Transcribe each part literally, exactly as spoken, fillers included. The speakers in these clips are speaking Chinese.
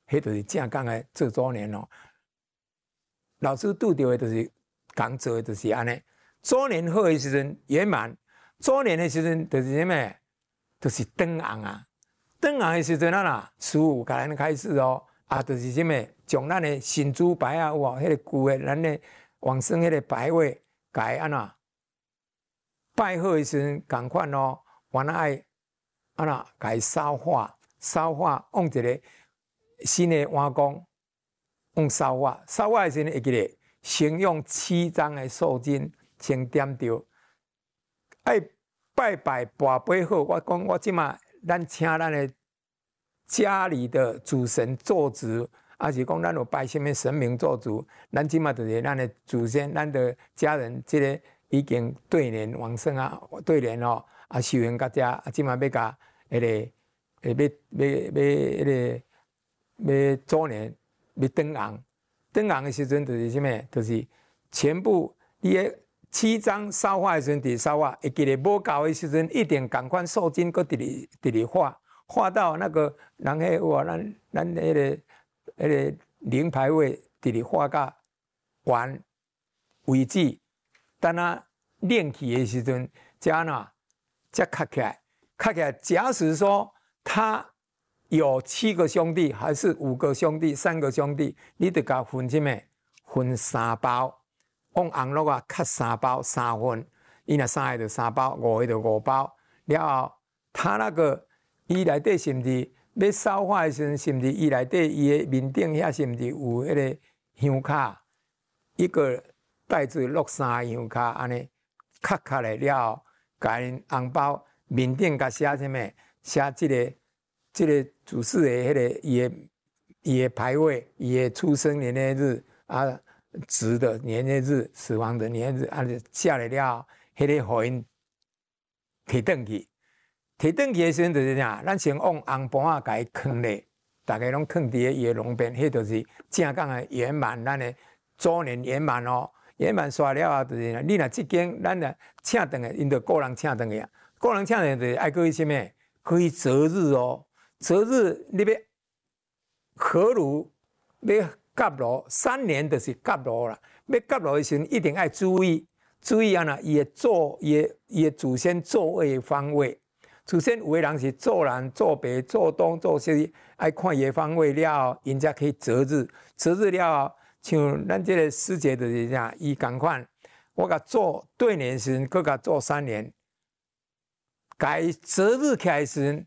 迄就是正讲的做周年哦。老师拄到的就是讲做的就是安尼。周年好的时阵圆满，周年的时阵就是什么？就是灯红啊。灯红的时阵啊啦，师傅甲咱开始哦，啊，就是什么？将咱的神主牌啊，有无？迄、那个旧的咱的往生迄个牌位，甲伊安怎拜好的时阵，共款哦，原来爱安怎甲伊烧化，烧化用一个新的碗公，用烧化，烧化的时阵会记得，先用七张的寿金先点着，爱拜拜跋杯好。我讲我即马咱请咱的家里的主神做主。啊，是讲咱有拜什么神明做主，咱即马就是咱的祖先，咱的家人，即、这个已经对年往生啊，对年哦，啊修行到遮，啊即马要甲迄、那个，要要要迄个要周年，要灯红，灯红的时阵就是什么？就是全部你的七张烧化的时阵，伫烧化，会记得无够的时阵，一定共款寿金，搁伫里伫里化，化到那个人迄哇，咱咱迄个。迄个灵牌位伫咧化到完为止，等啊练起的时阵，才哪才卡起来，卡起来。假使说他有七个兄弟，还是五个兄弟，三个兄弟，你得甲分什么？分三包，用红绿啊刻三包，三份。伊若三个就三包，五个就五包。了后，他那个伊内底是毋是？要烧化的时阵，是毋是伊内底伊的面顶遐是毋是有迄个香卡？一个袋子落三个香卡，安尼刻刻来了后，甲因红包面顶甲写什么？写即、这个即、这个主事的迄个伊的伊的牌位，伊的出生年月日啊，值的年月日，死亡的年月日，啊，写来了后，迄、那个互因摕转去。摕转去的时阵就是啥？咱先用红盘啊，甲伊藏咧，大家拢藏伫咧伊的笼边，迄就是正讲的圆满，咱的周年圆满哦。圆满煞了后，就是你若即间，咱若请转的，因着个人请转去啊。个人请转就是爱去什么？可以择日哦，择日你要合炉，要夹炉，三年就是夹炉啦。要夹炉的时阵，一定爱注意，注意啊呐，伊的座，伊的伊的祖先座位的方位。祖先有的人是坐南、坐北、坐东、坐西，爱看伊的方位了后，因才可以择日。择日了后，像咱这个师姐就是啥，伊共款，我甲做对年时，佮甲做三年，改择日起来时，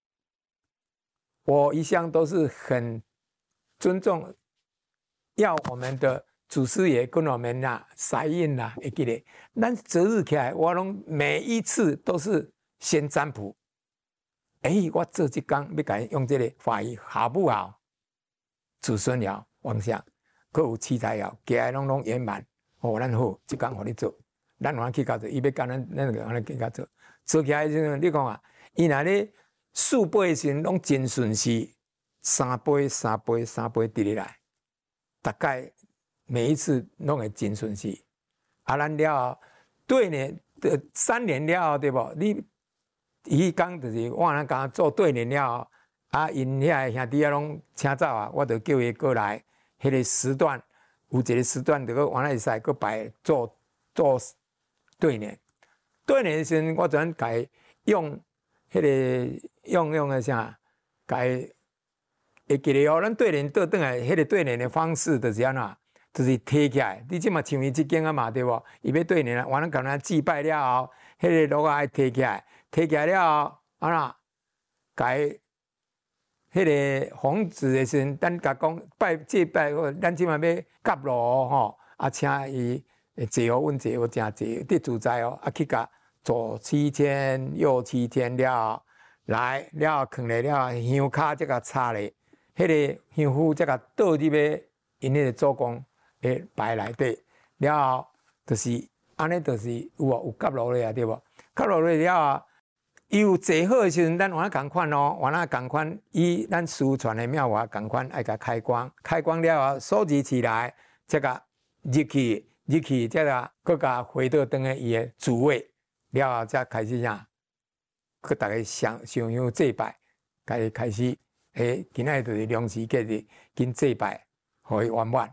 我一向都是很尊重，要我们的祖师爷跟我们呐塞印啦，会记得。咱择日起来，我拢每一次都是。先占卜，哎、欸，我做一工要甲用这个法语好不好？子孙爻、旺相，佮有七彩爻，家拢拢圆满，哦，咱好，一工互你做，咱往去搞做，伊要甲咱咱个安尼去搞做，做起来时阵，你讲啊，伊若咧四杯的时阵拢真顺序，三杯、三杯、三杯直咧来，大概每一次拢会真顺序，啊，咱了后对年的三年了后，对无？你伊讲就是我若甲做对联了后，啊，因遐兄弟啊拢请走啊，我就叫伊过来，迄、那个时段有一个时段，就个原来会使搁摆做做对联。对联的时阵，我转改用迄、那个用用个啥，改会记得哦。咱对联倒转来，迄、那个对联的方式就是安怎，就是提起来。你即嘛像伊即间啊嘛，对无？伊要对联啊，我咱甲咱祭拜了后，迄、那个炉啊爱提起来。摕起来了后，啊啦，改迄个红纸的时阵，咱甲讲拜祭拜，咱即嘛要夹炉吼，啊，请伊坐好阮坐好真坐，得自在哦，啊去甲左七天右七天了后，来了后放咧了后，香卡则甲插咧，迄、那个香灰则甲倒入咧因迄个祖公诶牌内底，了后就是安尼，就是有无有夹炉咧啊，对无？夹炉咧了后。伊有坐好的时阵，咱原共款哦，原来共款，以咱师传的庙话共款，爱甲开光，开光了后收集起来，再甲入去，入去再甲搁甲回到当个伊的主位，了后才开始啥，搁大家上上香祭拜，开开始诶，今仔就是良时节日，紧祭拜，互伊圆满。